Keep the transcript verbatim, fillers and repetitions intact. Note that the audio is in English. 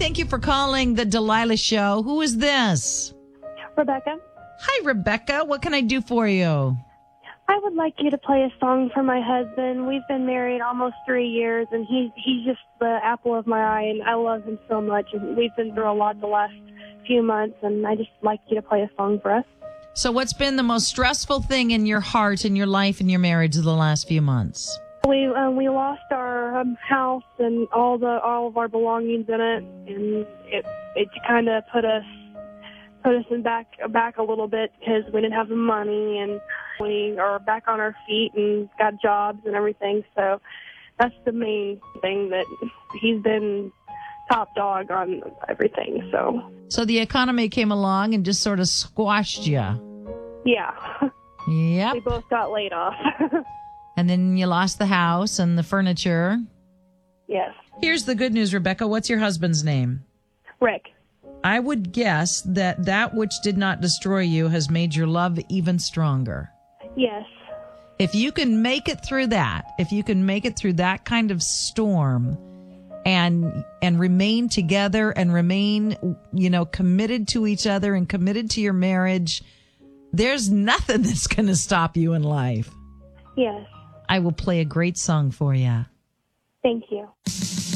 Thank you for calling the Delilah Show. Who is this? Rebecca. Hi, Rebecca. What can I do for you? I would like you to play a song for my husband. We've been married almost three years, and he's he's just the apple of my eye, and I love him so much. And we've been through a lot the last few months, and I just like you to play a song for us. So what's been the most stressful thing in your heart, in your life, in your marriage the last few months? We um, we lost our um, house and all the all of our belongings in it, and it it kind of put us put us in back back a little bit because we didn't have the money, and we are back on our feet and got jobs and everything. So that's the main thing, that he's been top dog on everything. So so the economy came along and just sort of squashed you. Yeah. Yep. We both got laid off. And then you lost the house and the furniture. Yes. Here's the good news, Rebecca. What's your husband's name? Rick. I would guess that that which did not destroy you has made your love even stronger. Yes. If you can make it through that, if you can make it through that kind of storm and and remain together and remain, you know, committed to each other and committed to your marriage, there's nothing that's going to stop you in life. Yes. I will play a great song for you. Thank you.